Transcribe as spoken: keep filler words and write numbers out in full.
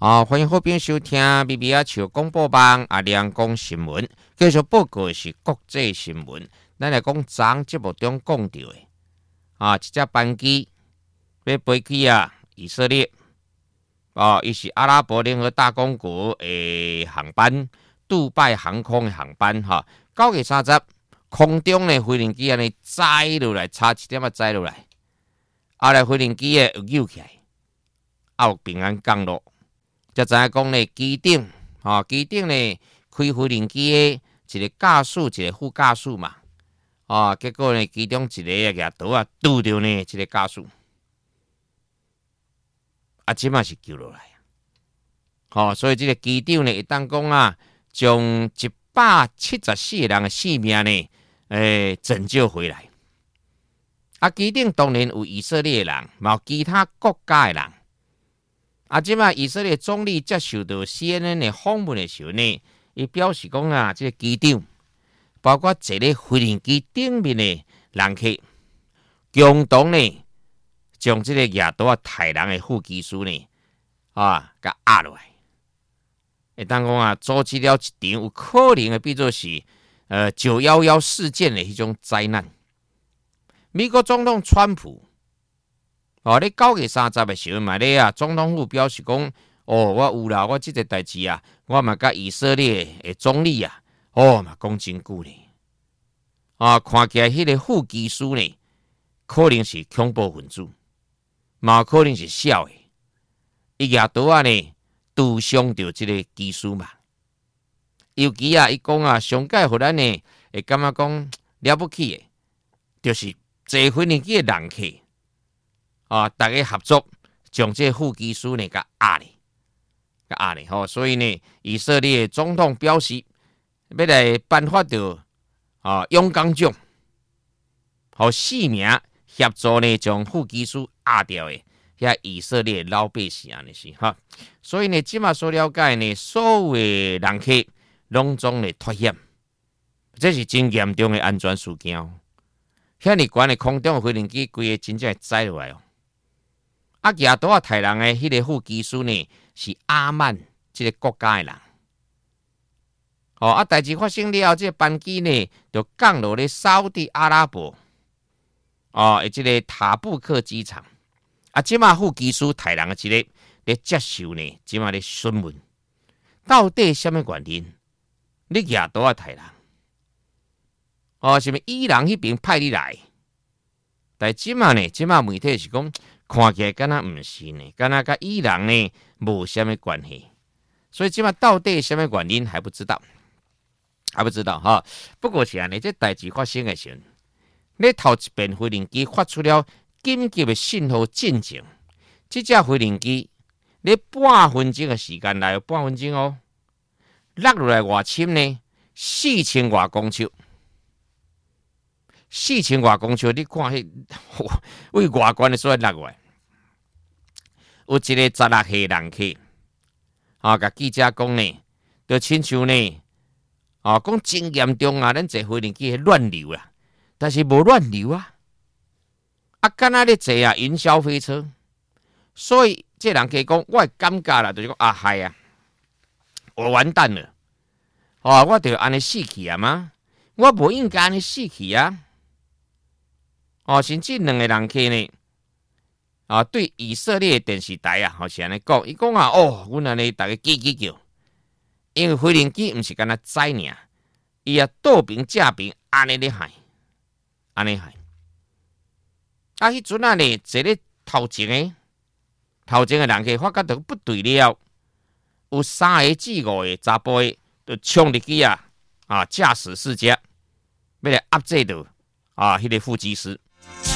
啊，欢迎好朋友收听 B B 啊球广播网啊，亮讲新闻。继续报告的是国际新闻。咱来讲昨节目中讲到的啊，一只班机要飞去啊以色列。哦，伊是阿拉伯联合大公国的航班，杜拜航空的航班哈。九月三十，空中的飞行机安尼载落来，差一点啊载落来。后来飞行机诶有救起来，啊有平安降落。才知影讲呢，机顶啊，机顶呢开飞行机的一个驾驶，一个副驾驶嘛。啊，结果呢，其中一个举刀啊拄着呢，这个驾驶。啊，即嘛是救落来，好、哦，所以这个机长呢，一旦讲啊，将一百七十四个人的性命呢，诶，拯救回来。啊，机长当然有以色列人，嘛有其他国家的人。啊，即嘛以色列总理接受到 C N N 的访问的时候呢，伊表示讲啊，这个机长包括坐咧飞行机顶面的人客，共同呢。将这个亚多啊太人的副机师呢，啊，甲压落来。会当讲啊，组织了一场有可能的变作是呃九一一事件的迄种灾难。美国总统川普，哦，咧九月三十的时候嘛咧啊，总统府表示讲，哦，我有啦，我即个代志啊，我嘛甲以色列的总理啊，哦嘛讲真久呢。啊，看起来迄个副机师呢，可能是恐怖分子。嘛可能是小的，伊举刀啊呢，拄伤着即个技术嘛。尤其啊，伊讲啊，上届互咱呢会感觉讲了不起的，就是坐飞行机的人客啊，大家合作将这副技术呢甲压咧，甲压咧吼。所以呢，以色列总统表示要来颁发着啊勇敢奖，互四名。协助呢，将副机师压掉的，遐以色列老百姓安尼是哈，所以呢，即马所了解呢，所有的人客拢总呢脱险，这是真严重的安全事件哦。遐尼悬的空中飞行机，规个真正会载落来哦。啊，亚多啊，台人的迄个副机师呢，是阿曼这个国家的人。哦，啊，代志发生了后，这个班机呢，就降落咧沙特阿拉伯。哦，诶，即个塔布克机场啊，即马副机师台人嘅一个咧接受呢，即马咧询问，到底什么原因？你举刀啊，台人？哦，是咪伊朗迄边派你来？但即马呢，即马媒体是讲，看起来敢若毋是呢，敢若甲伊朗呢无什么关系，所以即马到底什么原因还不知道，还不知道哈。不过是安尼，这代志发生嘅时候。咧头一遍飞行机发出了紧急的信号进前，这架飞行机咧半分钟的时间内有半分钟哦，落落来外深呢四千外公尺，四千外公尺，你看迄为外观的所在落来，有一个十六岁人客，啊，甲记者讲呢，就亲像呢，啊，讲真严重啊，咱坐飞行机乱流啊。但是无乱流啊，啊，敢若咧坐啊云霄飞车，所以这人客讲，我感觉啦，就是讲啊，嗨啊，我完蛋了，哦，我就安尼死去啊嘛，我无应该安尼死去啊，哦，甚至两个人客呢，啊，对以色列电视台啊，好是安尼讲，伊讲啊，哦，阮安尼大家叽叽叫，因为飞行机毋是干那载尔，伊啊倒兵架兵安尼咧害。安尼系，啊！迄阵啊呢，坐咧头前诶，头前诶人客发觉到不对了，有三个至五个查甫诶，就冲入去啊！啊，驾驶室遮，要来压制到啊，迄、那个副机师。